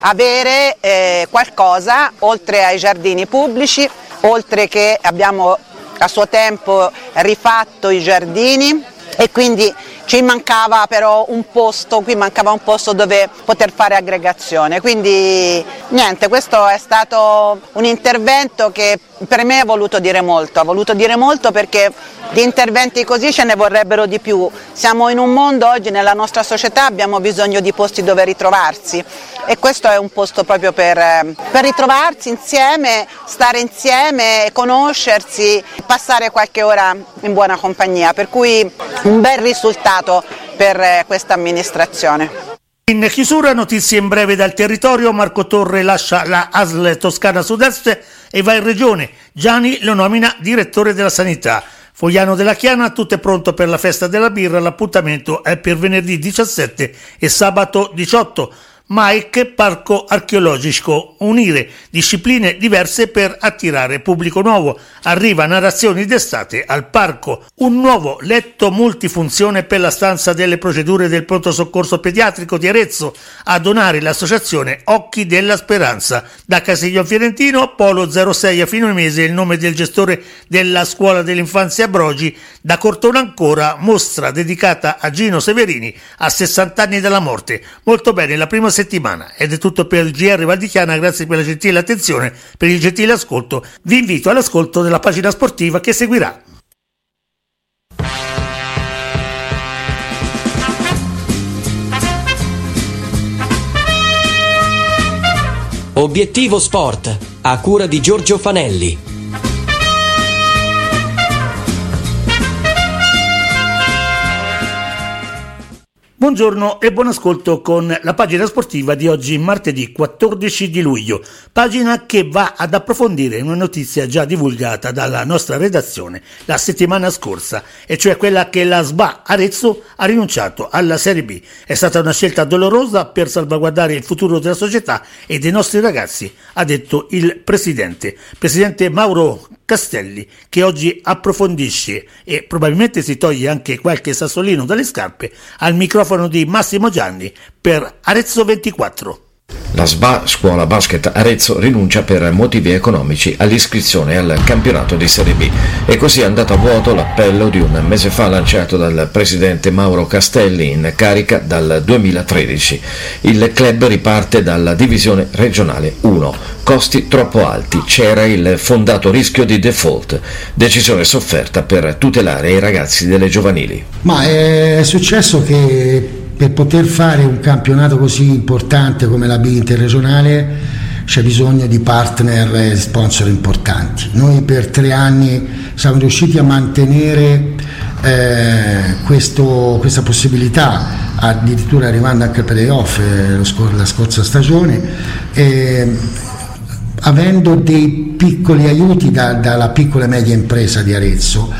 avere qualcosa oltre ai giardini pubblici, oltre che abbiamo a suo tempo rifatto i giardini e quindi ci mancava però un posto, qui mancava un posto dove poter fare aggregazione, quindi niente, questo è stato un intervento che per me ha voluto dire molto perché di interventi così ce ne vorrebbero di più. Siamo in un mondo oggi, nella nostra società abbiamo bisogno di posti dove ritrovarsi e questo è un posto proprio per ritrovarsi insieme, stare insieme, conoscersi, passare qualche ora in buona compagnia, per cui un bel risultato per questa amministrazione. In chiusura, notizie in breve dal territorio. Marco Torre lascia la ASL Toscana Sud-Est e va in regione. Gianni lo nomina direttore della sanità. Fogliano della Chiana, tutto è pronto per la festa della birra, l'appuntamento è per venerdì 17 e sabato 18. Mike, parco archeologico, unire discipline diverse per attirare pubblico nuovo. Arriva narrazioni d'estate al parco, un nuovo letto multifunzione per la stanza delle procedure del pronto soccorso pediatrico di Arezzo, a donare l'associazione Occhi della Speranza. Da Castiglion Fiorentino, Polo 06 a fine mese, il nome del gestore della scuola dell'infanzia Brogi. Da Cortona ancora, mostra dedicata a Gino Severini a 60 anni dalla morte. Molto bene, la prima settimana. Ed è tutto per il GR Val di Chiana, grazie per la gentile attenzione, per il gentile ascolto. Vi invito all'ascolto della pagina sportiva che seguirà. Obiettivo Sport, a cura di Giorgio Fanelli. Buongiorno e buon ascolto con la pagina sportiva di oggi, martedì 14 di luglio, pagina che va ad approfondire una notizia già divulgata dalla nostra redazione la settimana scorsa, e cioè quella che la SBA Arezzo ha rinunciato alla Serie B. È stata una scelta dolorosa per salvaguardare il futuro della società e dei nostri ragazzi, ha detto il presidente Mauro Castelli, che oggi approfondisce e probabilmente si toglie anche qualche sassolino dalle scarpe al microfono di Massimo Gianni per Arezzo 24. La SBA Scuola Basket Arezzo rinuncia per motivi economici all'iscrizione al campionato di Serie B e così è andato a vuoto l'appello di un mese fa lanciato dal presidente Mauro Castelli, in carica dal 2013. Il club riparte dalla divisione regionale 1, costi troppo alti, c'era il fondato rischio di default, decisione sofferta per tutelare i ragazzi delle giovanili. Ma è successo che per poter fare un campionato così importante come la B interregionale c'è bisogno di partner e sponsor importanti. Noi per 3 anni siamo riusciti a mantenere questa possibilità, addirittura arrivando anche ai playoff la scorsa stagione, avendo dei piccoli aiuti dalla piccola e media impresa di Arezzo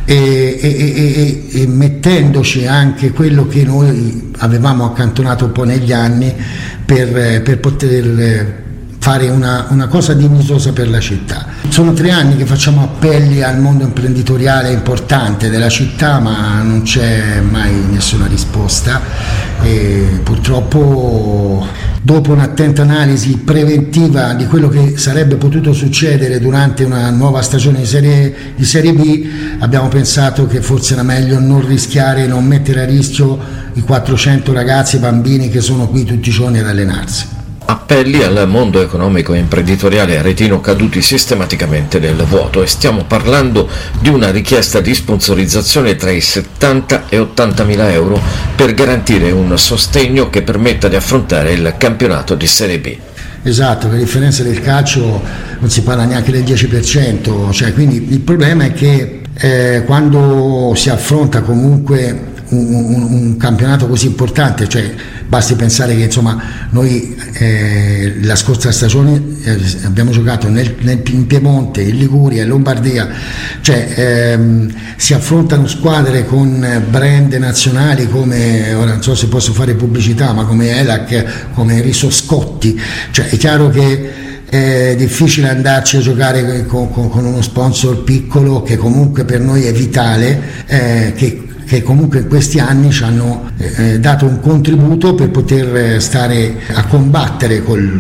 e mettendoci anche quello che noi avevamo accantonato un po' negli anni per poter fare una cosa dignitosa per la città. Sono 3 anni che facciamo appelli al mondo imprenditoriale importante della città, ma non c'è mai nessuna risposta e purtroppo, dopo un'attenta analisi preventiva di quello che sarebbe potuto succedere durante una nuova stagione di Serie B, abbiamo pensato che forse era meglio non rischiare, non mettere a rischio i 400 ragazzi e bambini che sono qui tutti i giorni ad allenarsi. Appelli al mondo economico e imprenditoriale aretino caduti sistematicamente nel vuoto, e stiamo parlando di una richiesta di sponsorizzazione tra i 70 e 80 mila euro per garantire un sostegno che permetta di affrontare il campionato di Serie B. Esatto, per differenza del calcio non si parla neanche del 10%, cioè, quindi il problema è che quando si affronta comunque un campionato così importante, cioè basti pensare che insomma noi la scorsa stagione abbiamo giocato in Piemonte, in Liguria, in Lombardia, cioè si affrontano squadre con brand nazionali come, ora non so se posso fare pubblicità, ma come Elac, come Riso Scotti, cioè è chiaro che è difficile andarci a giocare con uno sponsor piccolo che comunque per noi è vitale, che che comunque in questi anni ci hanno dato un contributo per poter stare a combattere col